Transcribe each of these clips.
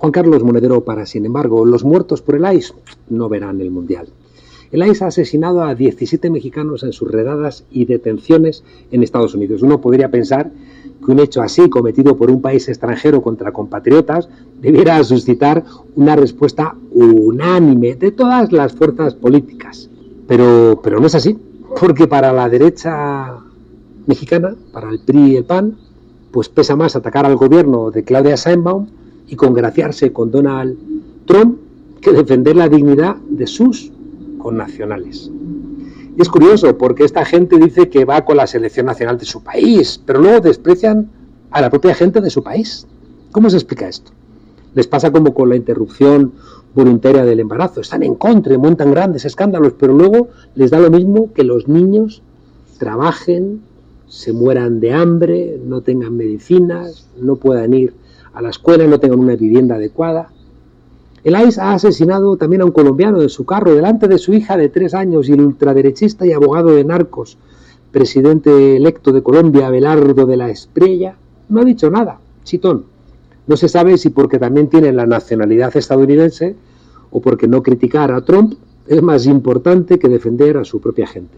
Juan Carlos Monedero para, sin embargo, los muertos por el AIS no verán el Mundial. El AIS ha asesinado a 17 mexicanos en sus redadas y detenciones en Estados Unidos. Uno podría pensar que un hecho así, cometido por un país extranjero contra compatriotas, debiera suscitar una respuesta unánime de todas las fuerzas políticas. Pero no es así, porque para la derecha mexicana, para el PRI y el PAN, pues pesa más atacar al gobierno de Claudia Sheinbaum y congraciarse con Donald Trump que defender la dignidad de sus connacionales. Y es curioso porque esta gente dice que va con la selección nacional de su país, pero luego desprecian a la propia gente de su país. ¿Cómo se explica esto? Les pasa como con la interrupción voluntaria del embarazo. Están en contra y montan grandes escándalos, pero luego les da lo mismo que los niños trabajen, se mueran de hambre, no tengan medicinas, no puedan ir a la escuela, no tengan una vivienda adecuada. El AIS ha asesinado también a un colombiano en su carro delante de su hija de 3 años y el ultraderechista y abogado de narcos, presidente electo de Colombia, Abelardo de la Espriella, no ha dicho nada, chitón. No se sabe si porque también tiene la nacionalidad estadounidense o porque no criticar a Trump es más importante que defender a su propia gente.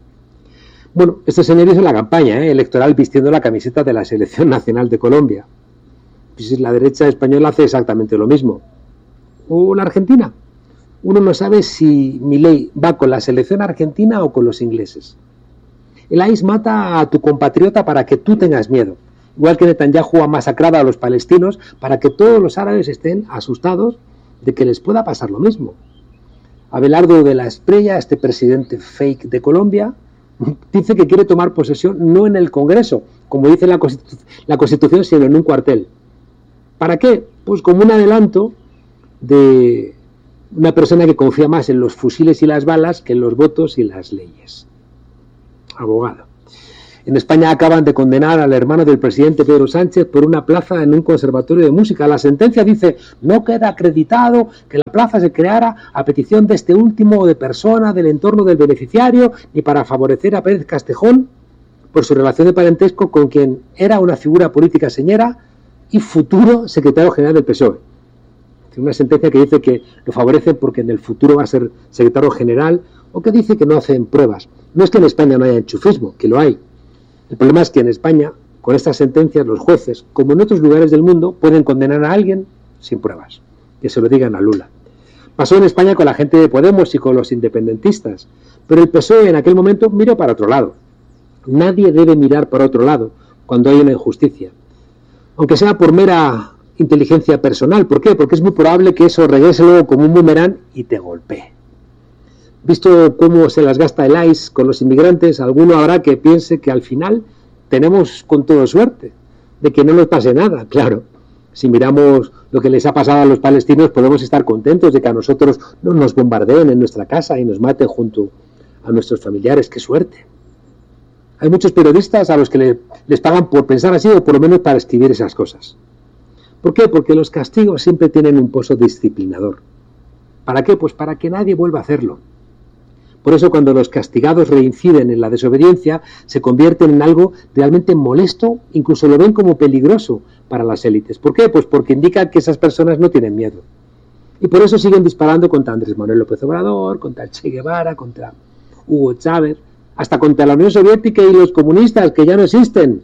Bueno, este señor hizo la campaña electoral vistiendo la camiseta de la Selección Nacional de Colombia. Pues la derecha española hace exactamente lo mismo. O la Argentina. Uno no sabe si Milei va con la selección argentina o con los ingleses. El AIS mata a tu compatriota para que tú tengas miedo. Igual que Netanyahu ha masacrado a los palestinos para que todos los árabes estén asustados de que les pueda pasar lo mismo. Abelardo de la Espriella, este presidente fake de Colombia, dice que quiere tomar posesión no en el Congreso, como dice la Constitución, sino en un cuartel. ¿Para qué? Pues como un adelanto de una persona que confía más en los fusiles y las balas que en los votos y las leyes. Abogado. En España acaban de condenar al hermano del presidente Pedro Sánchez por una plaza en un conservatorio de música. La sentencia dice: no queda acreditado que la plaza se creara a petición de este último o de persona del entorno del beneficiario, ni para favorecer a Pérez Castejón por su relación de parentesco con quien era una figura política señera y futuro secretario general del PSOE. Una sentencia que dice que lo favorece porque en el futuro va a ser secretario general, o que dice que no hacen pruebas. No es que en España no haya enchufismo, que lo hay. El problema es que en España, con estas sentencias, los jueces, como en otros lugares del mundo, pueden condenar a alguien sin pruebas. Que se lo digan a Lula. Pasó en España con la gente de Podemos y con los independentistas, pero el PSOE en aquel momento miró para otro lado. Nadie debe mirar para otro lado cuando hay una injusticia, aunque sea por mera inteligencia personal. ¿Por qué? Porque es muy probable que eso regrese luego como un boomerang y te golpee. Visto cómo se las gasta el AIS con los inmigrantes, alguno habrá que piense que al final tenemos con todo suerte, de que no nos pase nada. Claro, si miramos lo que les ha pasado a los palestinos, podemos estar contentos de que a nosotros no nos bombardeen en nuestra casa y nos maten junto a nuestros familiares. ¡Qué suerte! Hay muchos periodistas a los que les pagan por pensar así, o por lo menos para escribir esas cosas. ¿Por qué? Porque los castigos siempre tienen un pozo disciplinador. ¿Para qué? Pues para que nadie vuelva a hacerlo. Por eso cuando los castigados reinciden en la desobediencia, se convierten en algo realmente molesto, incluso lo ven como peligroso para las élites. ¿Por qué? Pues porque indica que esas personas no tienen miedo. Y por eso siguen disparando contra Andrés Manuel López Obrador, contra el Che Guevara, contra Hugo Chávez, hasta contra la Unión Soviética y los comunistas, que ya no existen.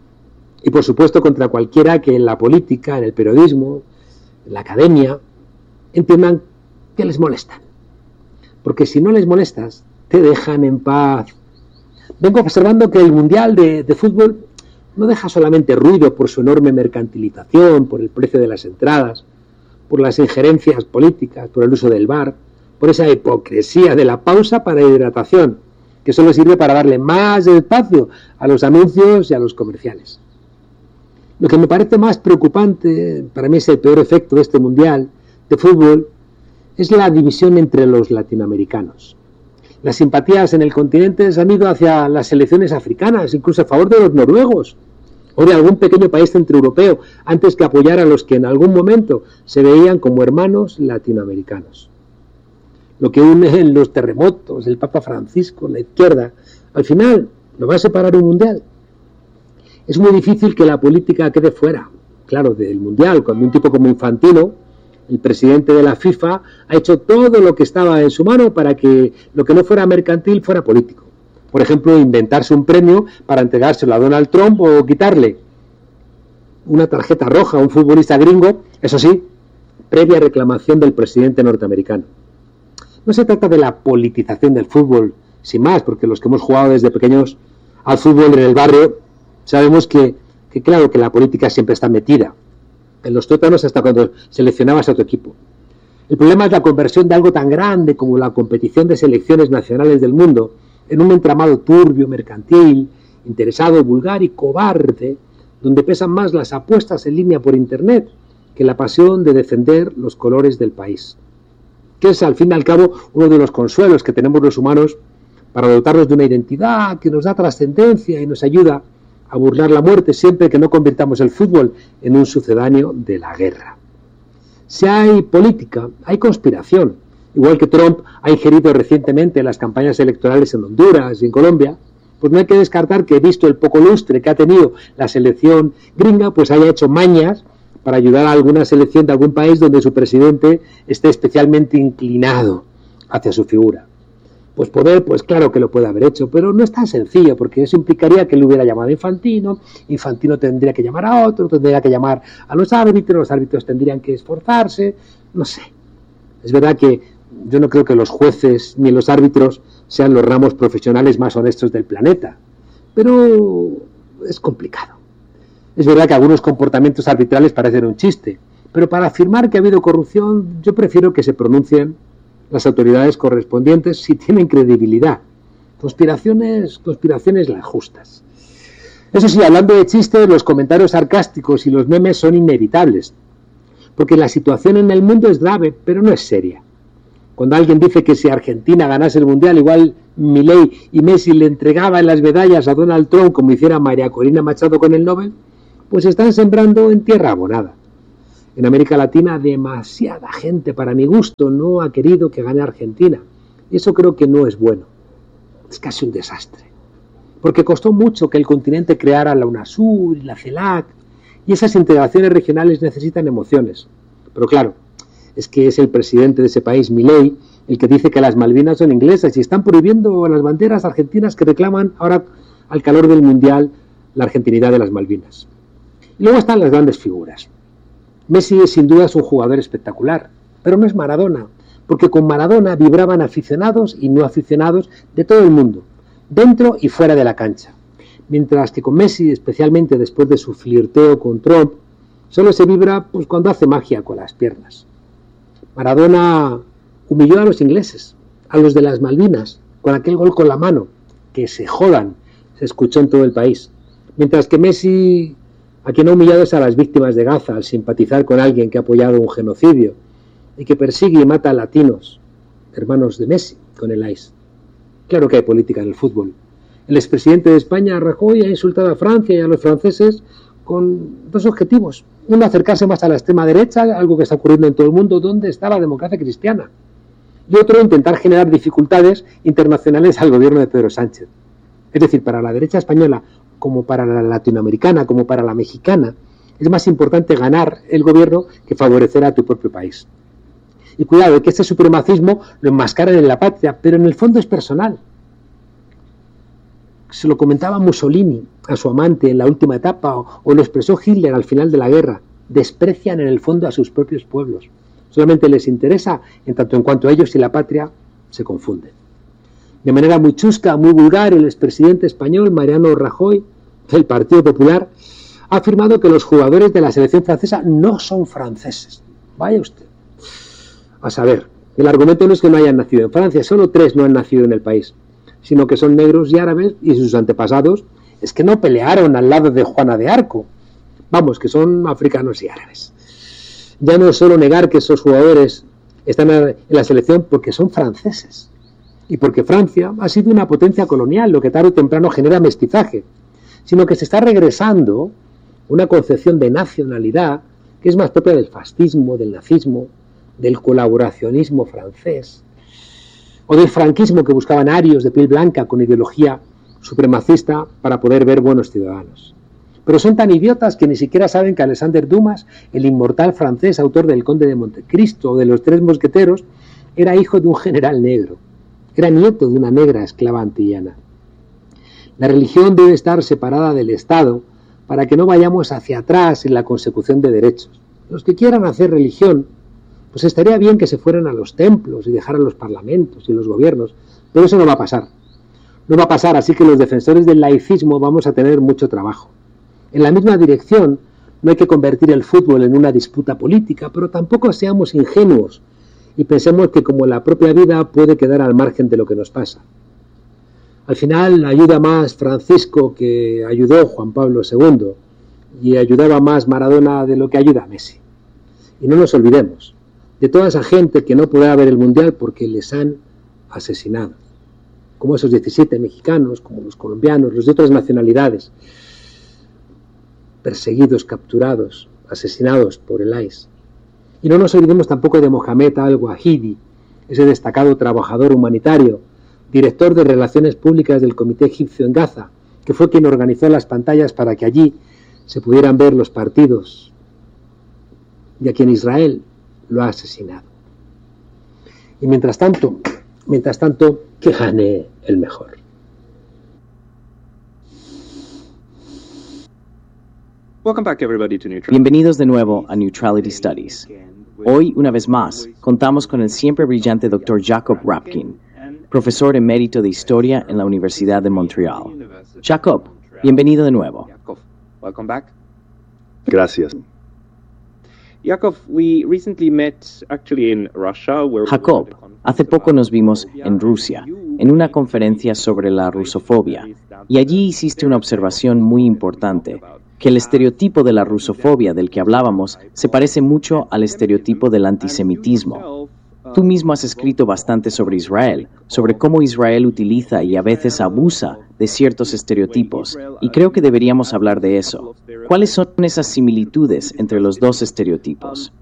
Y por supuesto contra cualquiera que en la política, en el periodismo, en la academia, entiendan que les molestan. Porque si no les molestas, te dejan en paz. Vengo observando que el Mundial de Fútbol no deja solamente ruido por su enorme mercantilización, por el precio de las entradas, por las injerencias políticas, por el uso del VAR, por esa hipocresía de la pausa para hidratación, que solo sirve para darle más espacio a los anuncios y a los comerciales. Lo que me parece más preocupante, para mí es el peor efecto de este Mundial de Fútbol, es la división entre los latinoamericanos. Las simpatías en el continente se han ido hacia las selecciones africanas, incluso a favor de los noruegos o de algún pequeño país centroeuropeo, antes que apoyar a los que en algún momento se veían como hermanos latinoamericanos. Lo que une en los terremotos, el Papa Francisco, la izquierda, al final lo va a separar un Mundial. Es muy difícil que la política quede fuera, claro, del Mundial, cuando un tipo como Infantino El presidente de la FIFA ha hecho todo lo que estaba en su mano para que lo que no fuera mercantil fuera político. Por ejemplo, inventarse un premio para entregárselo a Donald Trump o quitarle una tarjeta roja a un futbolista gringo, eso sí, previa reclamación del presidente norteamericano. No se trata de la politización del fútbol, sin más, porque los que hemos jugado desde pequeños al fútbol en el barrio sabemos que claro que la política siempre está metida en los tuétanos hasta cuando seleccionabas a tu equipo. El problema es la conversión de algo tan grande como la competición de selecciones nacionales del mundo en un entramado turbio, mercantil, interesado, vulgar y cobarde, donde pesan más las apuestas en línea por internet que la pasión de defender los colores del país, que es al fin y al cabo uno de los consuelos que tenemos los humanos para dotarnos de una identidad que nos da trascendencia y nos ayuda a burlar la muerte siempre que no convirtamos el fútbol en un sucedáneo de la guerra. Si hay política, hay conspiración. Igual que Trump ha ingerido recientemente las campañas electorales en Honduras y en Colombia, pues no hay que descartar que, visto el poco lustre que ha tenido la selección gringa, pues haya hecho mañas para ayudar a alguna selección de algún país donde su presidente esté especialmente inclinado hacia su figura. Pues poder, pues claro que lo puede haber hecho, pero no es tan sencillo, porque eso implicaría que él hubiera llamado a Infantino tendría que llamar a otro, tendría que llamar a los árbitros tendrían que esforzarse, no sé. Es verdad que yo no creo que los jueces ni los árbitros sean los ramos profesionales más honestos del planeta, pero es complicado. Es verdad que algunos comportamientos arbitrales parecen un chiste, pero para afirmar que ha habido corrupción, yo prefiero que se pronuncien las autoridades correspondientes si tienen credibilidad. Conspiraciones las justas. Eso sí, hablando de chistes, los comentarios sarcásticos y los memes son inevitables, porque la situación en el mundo es grave, pero no es seria. Cuando alguien dice que si Argentina ganase el Mundial, igual Milei y Messi le entregaban las medallas a Donald Trump como hiciera María Corina Machado con el Nobel, pues están sembrando en tierra abonada. En América Latina demasiada gente, para mi gusto, no ha querido que gane Argentina. Y eso creo que no es bueno. Es casi un desastre. Porque costó mucho que el continente creara la UNASUR y la CELAC, y esas integraciones regionales necesitan emociones. Pero claro, es que es el presidente de ese país, Milei, el que dice que las Malvinas son inglesas y están prohibiendo las banderas argentinas que reclaman ahora, al calor del Mundial, la argentinidad de las Malvinas. Y luego están las grandes figuras. Messi es sin duda un jugador espectacular, pero no es Maradona, porque con Maradona vibraban aficionados y no aficionados de todo el mundo, dentro y fuera de la cancha. Mientras que con Messi, especialmente después de su flirteo con Trump, solo se vibra pues, cuando hace magia con las piernas. Maradona humilló a los ingleses, a los de las Malvinas, con aquel gol con la mano, que se jodan, se escuchó en todo el país. Mientras que Messi, a quien ha humillado es a las víctimas de Gaza, al simpatizar con alguien que ha apoyado un genocidio y que persigue y mata a latinos, hermanos de Messi, con el ICE. Claro que hay política en el fútbol. El expresidente de España, Rajoy, ha insultado a Francia y a los franceses con dos objetivos. Uno, acercarse más a la extrema derecha, algo que está ocurriendo en todo el mundo, donde está la democracia cristiana. Y otro, intentar generar dificultades internacionales al gobierno de Pedro Sánchez. Es decir, para la derecha española, como para la latinoamericana, como para la mexicana, es más importante ganar el gobierno que favorecer a tu propio país. Y cuidado, que este supremacismo lo enmascaran en la patria, pero en el fondo es personal. Se lo comentaba Mussolini a su amante en la última etapa, o lo expresó Hitler al final de la guerra. Desprecian en el fondo a sus propios pueblos. Solamente les interesa en tanto en cuanto ellos y la patria se confunden. De manera muy chusca, muy vulgar, el expresidente español Mariano Rajoy, del Partido Popular, ha afirmado que los jugadores de la selección francesa no son franceses. Vaya usted. A saber, el argumento no es que no hayan nacido en Francia, solo 3 no han nacido en el país, sino que son negros y árabes, y sus antepasados es que no pelearon al lado de Juana de Arco. Vamos, que son africanos y árabes. Ya no es solo negar que esos jugadores están en la selección porque son franceses, y porque Francia ha sido una potencia colonial, lo que tarde o temprano genera mestizaje, sino que se está regresando una concepción de nacionalidad que es más propia del fascismo, del nazismo, del colaboracionismo francés, o del franquismo que buscaban arios de piel blanca con ideología supremacista para poder ver buenos ciudadanos. Pero son tan idiotas que ni siquiera saben que Alexander Dumas, el inmortal francés autor del Conde de Montecristo o de los Tres Mosqueteros, era hijo de un general negro. Era nieto de una negra esclava antillana. La religión debe estar separada del Estado para que no vayamos hacia atrás en la consecución de derechos. Los que quieran hacer religión, pues estaría bien que se fueran a los templos y dejaran los parlamentos y los gobiernos, pero eso no va a pasar. No va a pasar, así que los defensores del laicismo vamos a tener mucho trabajo. En la misma dirección, no hay que convertir el fútbol en una disputa política, pero tampoco seamos ingenuos y pensemos que como la propia vida puede quedar al margen de lo que nos pasa. Al final ayuda más Francisco que ayudó Juan Pablo II y ayudaba más Maradona de lo que ayuda Messi. Y no nos olvidemos de toda esa gente que no podrá ver el Mundial porque les han asesinado, como esos 17 mexicanos, como los colombianos, los de otras nacionalidades, perseguidos, capturados, asesinados por el ICE. Y no nos olvidemos tampoco de Mohamed al-Wahidi, ese destacado trabajador humanitario, director de Relaciones Públicas del Comité Egipcio en Gaza, que fue quien organizó las pantallas para que allí se pudieran ver los partidos, y a quien Israel lo ha asesinado. Y mientras tanto, que gane el mejor. Bienvenidos de nuevo a Neutrality Studies. Hoy, una vez más, contamos con el siempre brillante Dr. Jacob Rapkin, profesor emérito de Historia en la Universidad de Montreal. Jacob, bienvenido de nuevo. Gracias. Jacob, hace poco nos vimos en Rusia, en una conferencia sobre la rusofobia, y allí hiciste una observación muy importante, que el estereotipo de la rusofobia del que hablábamos se parece mucho al estereotipo del antisemitismo. Tú mismo has escrito bastante sobre Israel, sobre cómo Israel utiliza y a veces abusa de ciertos estereotipos, y creo que deberíamos hablar de eso. ¿Cuáles son esas similitudes entre los dos estereotipos?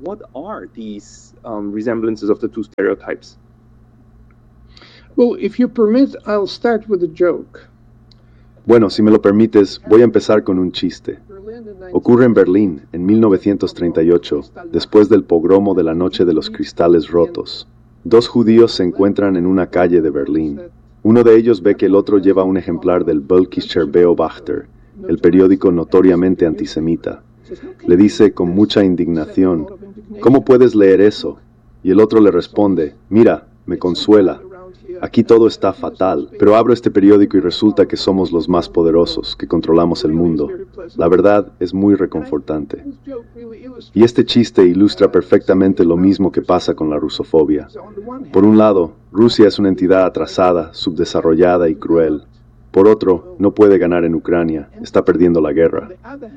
Bueno, si me lo permites, voy a empezar con un chiste. Ocurre en Berlín, en 1938, después del pogromo de la Noche de los Cristales Rotos. Dos judíos se encuentran en una calle de Berlín. Uno de ellos ve que el otro lleva un ejemplar del Völkischer Beobachter, el periódico notoriamente antisemita. Le dice con mucha indignación, ¿cómo puedes leer eso? Y el otro le responde, mira, me consuela. Aquí todo está fatal, pero abro este periódico y resulta que somos los más poderosos, que controlamos el mundo. La verdad es muy reconfortante. Y este chiste ilustra perfectamente lo mismo que pasa con la rusofobia. Por un lado, Rusia es una entidad atrasada, subdesarrollada y cruel. Por otro, no puede ganar en Ucrania, está perdiendo la guerra.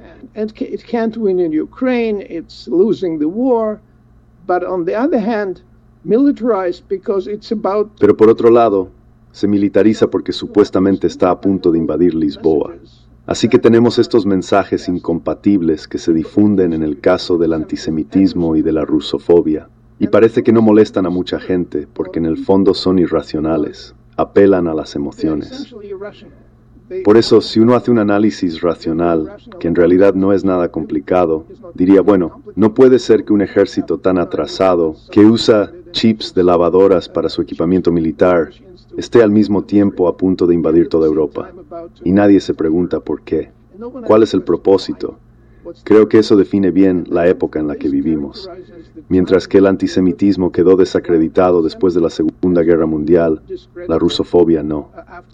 Pero por otro lado, se militariza porque supuestamente está a punto de invadir Lisboa. Así que tenemos estos mensajes incompatibles que se difunden en el caso del antisemitismo y de la rusofobia. Y parece que no molestan a mucha gente porque en el fondo son irracionales, apelan a las emociones. Por eso, si uno hace un análisis racional, que en realidad no es nada complicado, diría, bueno, no puede ser que un ejército tan atrasado, que usa chips de lavadoras para su equipamiento militar, esté al mismo tiempo a punto de invadir toda Europa. Y nadie se pregunta por qué. ¿Cuál es el propósito? Creo que eso define bien la época en la que vivimos. Mientras que el antisemitismo quedó desacreditado después de la Segunda Guerra Mundial, la rusofobia no.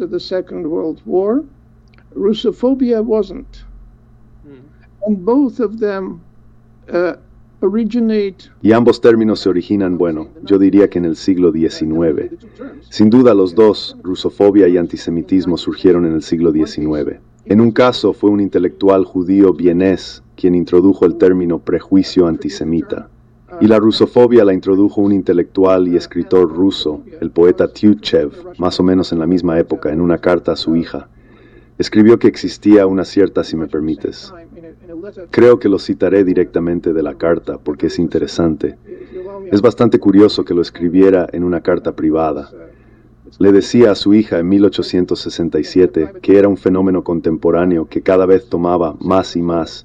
Y ambos términos se originan, bueno, yo diría que en el siglo XIX. Sin duda los dos, rusofobia y antisemitismo, surgieron en el siglo XIX. En un caso fue un intelectual judío vienés quien introdujo el término prejuicio antisemita. Y la rusofobia la introdujo un intelectual y escritor ruso, el poeta Tyutchev, más o menos en la misma época, en una carta a su hija. Escribió que existía una cierta, si me permites. Creo que lo citaré directamente de la carta porque es interesante. Es bastante curioso que lo escribiera en una carta privada. Le decía a su hija en 1867 que era un fenómeno contemporáneo que cada vez tomaba más y más.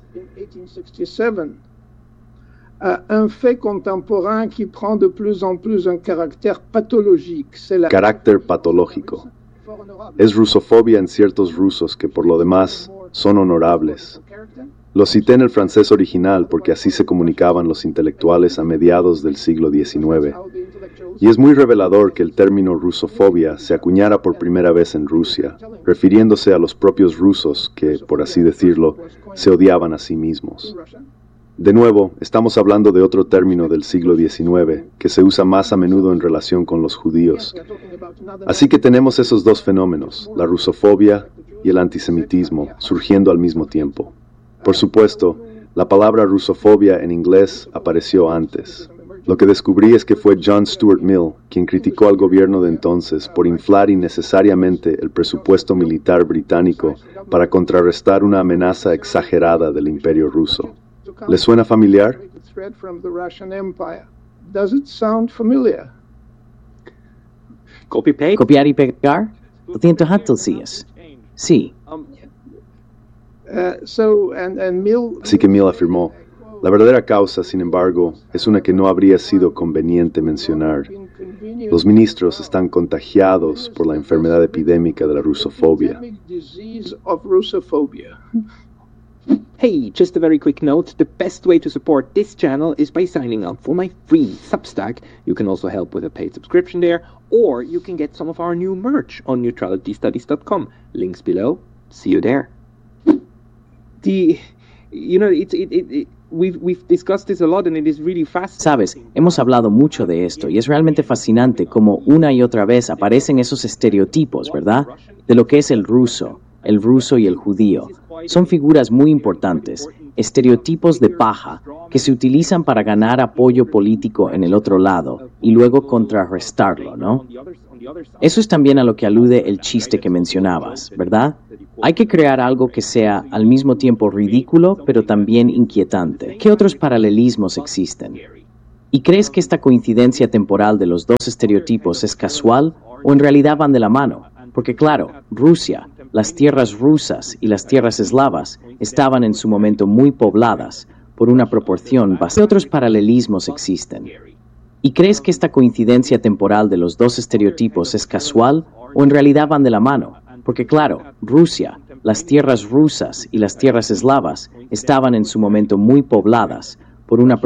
Un fait contemporain qui prend de plus en plus un caractère pathologique. Carácter patológico. Es rusofobia en ciertos rusos que por lo demás son honorables. Lo cité en el francés original porque así se comunicaban los intelectuales a mediados del siglo XIX. Y es muy revelador que el término rusofobia se acuñara por primera vez en Rusia, refiriéndose a los propios rusos que, por así decirlo, se odiaban a sí mismos. De nuevo, estamos hablando de otro término del siglo XIX, que se usa más a menudo en relación con los judíos. Así que tenemos esos dos fenómenos, la rusofobia y el antisemitismo, surgiendo al mismo tiempo. Por supuesto, la palabra rusofobia en inglés apareció antes. Lo que descubrí es que fue John Stuart Mill quien criticó al gobierno de entonces por inflar innecesariamente el presupuesto militar británico para contrarrestar una amenaza exagerada del Imperio ruso. ¿Le suena familiar? Copiar y pegar? Lo tiento Hattelsias. Sí. Así que Mill afirmó, la verdadera causa, sin embargo, es una que no habría sido conveniente mencionar. Los ministros están contagiados por la enfermedad epidémica de la rusofobia. Hey, just a very quick note, the best way to support this channel is by signing up for my free Substack. You can also help with a paid subscription there, or you can get some of our new merch on neutralitystudies.com. Links below. See you there. We've discussed this a lot and it is really fascinating. Sabes, hemos hablado mucho de esto y es realmente fascinante cómo una y otra vez aparecen esos estereotipos, ¿verdad? De lo que es el ruso y el judío. Son figuras muy importantes, estereotipos de paja, que se utilizan para ganar apoyo político en el otro lado y luego contrarrestarlo, ¿no? Eso es también a lo que alude el chiste que mencionabas, ¿verdad? Hay que crear algo que sea al mismo tiempo ridículo, pero también inquietante. ¿Qué otros paralelismos existen? ¿Y crees que esta coincidencia temporal de los dos estereotipos es casual o en realidad van de la mano? Porque claro, Rusia, las tierras rusas y las tierras eslavas estaban en su momento muy pobladas por una proporción bastante. ¿Qué otros paralelismos existen? ¿Y crees que esta coincidencia temporal de los dos estereotipos es casual o en realidad van de la mano? Porque claro, Rusia, las tierras rusas y las tierras eslavas estaban en su momento muy pobladas por una